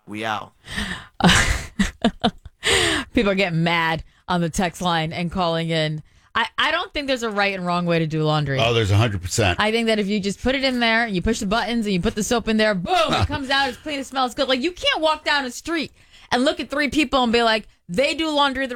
We out. People are getting mad on the text line and calling in. I don't think there's a right and wrong way to do laundry. Oh, there's 100%. I think that if you just put it in there, you push the buttons, and you put the soap in there, boom, it comes out, it's clean, it smells good. Like, you can't walk down a street and look at three people and be like, they do laundry the